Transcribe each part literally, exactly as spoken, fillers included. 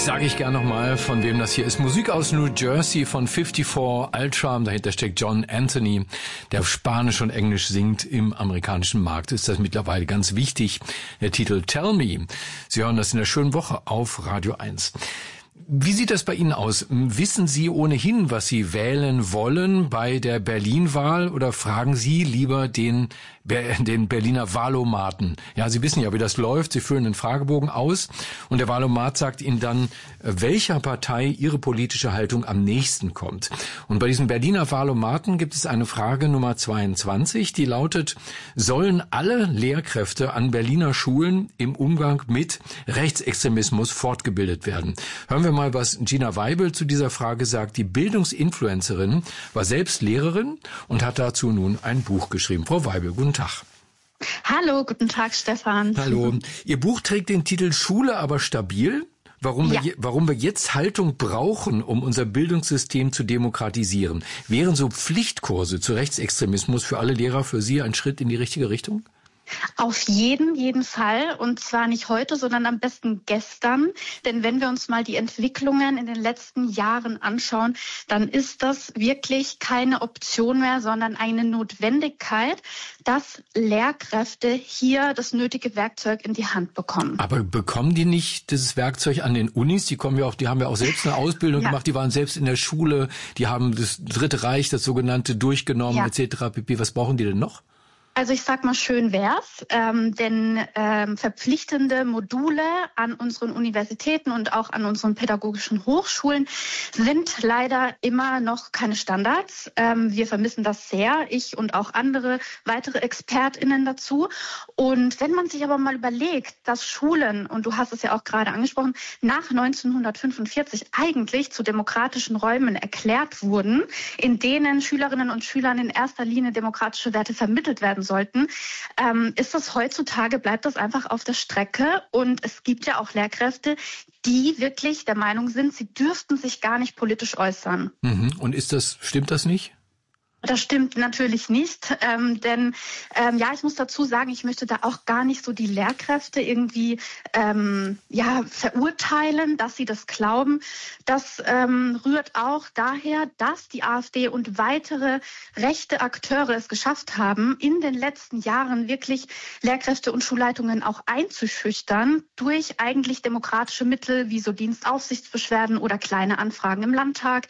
Sage ich gern nochmal, von wem das hier ist. Musik aus New Jersey von fünfundfünfzig Ultra. Dahinter steckt John Anthony, der auf Spanisch und Englisch singt. Im amerikanischen Markt ist das mittlerweile ganz wichtig. Der Titel Tell Me. Sie hören das in der schönen Woche auf Radio eins. Wie sieht das bei Ihnen aus? Wissen Sie ohnehin, was Sie wählen wollen bei der Berlin-Wahl, oder fragen Sie lieber den, den Berliner Wahlomaten? Ja, Sie wissen ja, wie das läuft. Sie füllen den Fragebogen aus und der Wahlomat sagt Ihnen dann, welcher Partei Ihre politische Haltung am nächsten kommt. Und bei diesem Berliner Wahlomaten gibt es eine Frage Nummer zweiundzwanzig, die lautet: Sollen alle Lehrkräfte an Berliner Schulen im Umgang mit Rechtsextremismus fortgebildet werden? Hören wir mal, was Gina Weibel zu dieser Frage sagt. Die Bildungsinfluencerin war selbst Lehrerin und hat dazu nun ein Buch geschrieben. Frau Weibel, guten Tag. Hallo, guten Tag, Stefan. Hallo. Ihr Buch trägt den Titel Schule aber stabil. Warum, ja. wir, warum wir jetzt Haltung brauchen, um unser Bildungssystem zu demokratisieren. Wären so Pflichtkurse zu Rechtsextremismus für alle Lehrer für Sie ein Schritt in die richtige Richtung? Auf jeden, jeden Fall. Und zwar nicht heute, sondern am besten gestern. Denn wenn wir uns mal die Entwicklungen in den letzten Jahren anschauen, dann ist das wirklich keine Option mehr, sondern eine Notwendigkeit, dass Lehrkräfte hier das nötige Werkzeug in die Hand bekommen. Aber bekommen die nicht dieses Werkzeug an den Unis? Die kommen ja auch, die haben ja auch selbst eine Ausbildung ja. gemacht, die waren selbst in der Schule, die haben das Dritte Reich, das sogenannte, durchgenommen, ja. et cetera pp. Was brauchen die denn noch? Also ich sag mal, schön wär's, ähm, denn ähm, verpflichtende Module an unseren Universitäten und auch an unseren pädagogischen Hochschulen sind leider immer noch keine Standards. Ähm, wir vermissen das sehr, ich und auch andere weitere ExpertInnen dazu. Und wenn man sich aber mal überlegt, dass Schulen, und du hast es ja auch gerade angesprochen, nach neunzehnhundertfünfundvierzig eigentlich zu demokratischen Räumen erklärt wurden, in denen Schülerinnen und Schülern in erster Linie demokratische Werte vermittelt werden sollten, ähm, ist das heutzutage, bleibt das einfach auf der Strecke. Und es gibt ja auch Lehrkräfte, die wirklich der Meinung sind, sie dürften sich gar nicht politisch äußern. Mhm. Und ist das, stimmt das nicht? Das stimmt natürlich nicht, ähm, denn ähm, ja, ich muss dazu sagen, ich möchte da auch gar nicht so die Lehrkräfte irgendwie ähm, ja verurteilen, dass sie das glauben. Das ähm, rührt auch daher, dass die AfD und weitere rechte Akteure es geschafft haben, in den letzten Jahren wirklich Lehrkräfte und Schulleitungen auch einzuschüchtern durch eigentlich demokratische Mittel wie so Dienstaufsichtsbeschwerden oder kleine Anfragen im Landtag.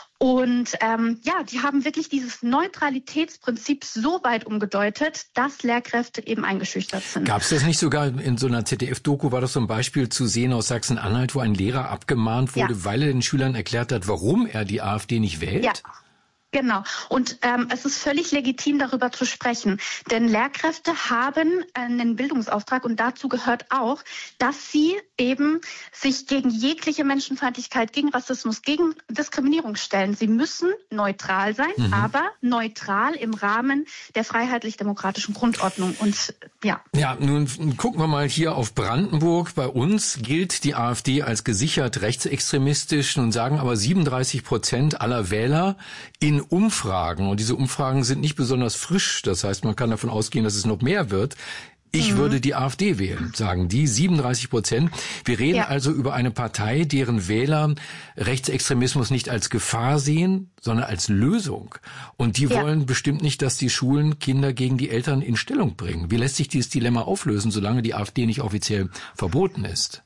Und ähm, ja, die haben wirklich dieses Neutralitätsprinzip so weit umgedeutet, dass Lehrkräfte eben eingeschüchtert sind. Gab es das nicht sogar in so einer Z D F-Doku, war das so ein Beispiel zu sehen aus Sachsen-Anhalt, wo ein Lehrer abgemahnt wurde, ja. weil er den Schülern erklärt hat, warum er die AfD nicht wählt? Ja. Genau. Und ähm, es ist völlig legitim, darüber zu sprechen. Denn Lehrkräfte haben einen Bildungsauftrag und dazu gehört auch, dass sie eben sich gegen jegliche Menschenfeindlichkeit, gegen Rassismus, gegen Diskriminierung stellen. Sie müssen neutral sein, mhm. aber neutral im Rahmen der freiheitlich-demokratischen Grundordnung. Und ja. Ja, nun gucken wir mal hier auf Brandenburg. Bei uns gilt die AfD als gesichert rechtsextremistisch. Nun sagen aber siebenunddreißig Prozent aller Wähler in Umfragen, und diese Umfragen sind nicht besonders frisch, das heißt, man kann davon ausgehen, dass es noch mehr wird. Ich mhm. würde die AfD wählen, sagen die, siebenunddreißig Prozent. Wir reden ja. also über eine Partei, deren Wähler Rechtsextremismus nicht als Gefahr sehen, sondern als Lösung. Und die ja. wollen bestimmt nicht, dass die Schulen Kinder gegen die Eltern in Stellung bringen. Wie lässt sich dieses Dilemma auflösen, solange die AfD nicht offiziell verboten ist?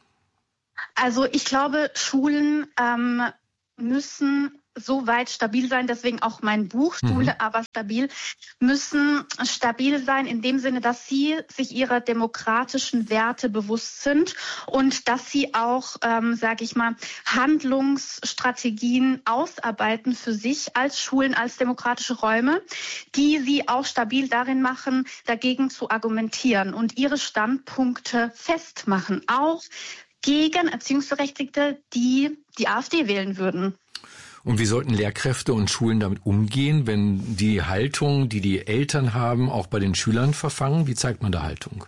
Also ich glaube, Schulen ähm, müssen so weit stabil sein, deswegen auch mein Buch, Schule, mhm. aber stabil, müssen stabil sein in dem Sinne, dass sie sich ihrer demokratischen Werte bewusst sind und dass sie auch, ähm, sage ich mal, Handlungsstrategien ausarbeiten für sich als Schulen, als demokratische Räume, die sie auch stabil darin machen, dagegen zu argumentieren und ihre Standpunkte festmachen, auch gegen Erziehungsberechtigte, die die AfD wählen würden. Und wie sollten Lehrkräfte und Schulen damit umgehen, wenn die Haltung, die die Eltern haben, auch bei den Schülern verfangen? Wie zeigt man da Haltung?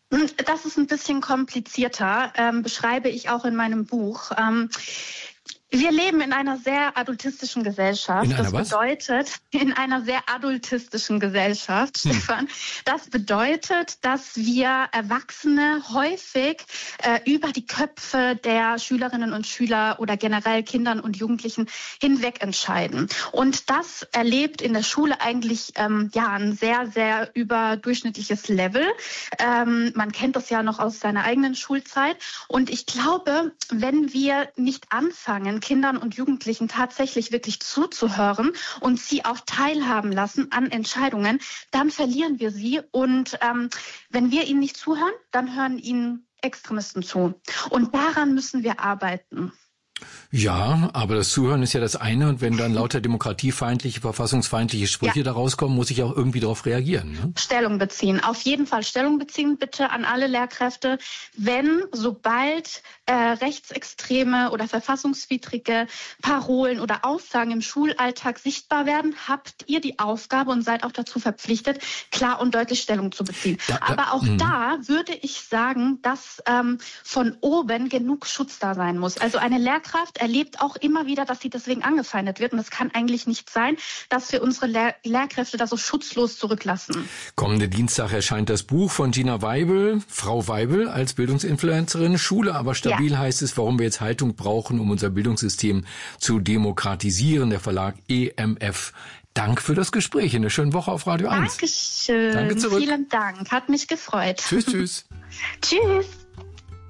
Das ist ein bisschen komplizierter, ähm, beschreibe ich auch in meinem Buch. Ähm, Wir leben in einer sehr adultistischen Gesellschaft. In einer das was? bedeutet, in einer sehr adultistischen Gesellschaft, hm. Stefan. Das bedeutet, dass wir Erwachsene häufig äh, über die Köpfe der Schülerinnen und Schüler oder generell Kindern und Jugendlichen hinweg entscheiden. Und das erlebt in der Schule eigentlich ähm, ja ein sehr, sehr überdurchschnittliches Level. Ähm, man kennt das ja noch aus seiner eigenen Schulzeit. Und ich glaube, wenn wir nicht anfangen, Kindern und Jugendlichen tatsächlich wirklich zuzuhören und sie auch teilhaben lassen an Entscheidungen, dann verlieren wir sie. Und ähm, wenn wir ihnen nicht zuhören, dann hören ihnen Extremisten zu. Und daran müssen wir arbeiten. Ja, aber das Zuhören ist ja das eine, und wenn dann lauter demokratiefeindliche, verfassungsfeindliche Sprüche ja. da rauskommen, muss ich auch irgendwie darauf reagieren. Ne? Stellung beziehen, auf jeden Fall Stellung beziehen, bitte an alle Lehrkräfte. Wenn, sobald äh, rechtsextreme oder verfassungswidrige Parolen oder Aussagen im Schulalltag sichtbar werden, habt ihr die Aufgabe und seid auch dazu verpflichtet, klar und deutlich Stellung zu beziehen. Da, da, aber auch mh. da würde ich sagen, dass ähm, von oben genug Schutz da sein muss. Also eine Lehrkraft erlebt auch immer wieder, dass sie deswegen angefeindet wird. Und es kann eigentlich nicht sein, dass wir unsere Lehr- Lehrkräfte da so schutzlos zurücklassen. Kommenden Dienstag erscheint das Buch von Gina Weibel, Frau Weibel als Bildungsinfluencerin. Schule aber stabil ja. heißt es, warum wir jetzt Haltung brauchen, um unser Bildungssystem zu demokratisieren. Der Verlag E M F. Dank für das Gespräch. Eine schöne Woche auf Radio eins. Dankeschön. Danke zurück. Vielen Dank. Hat mich gefreut. Tschüss, tschüss. Tschüss.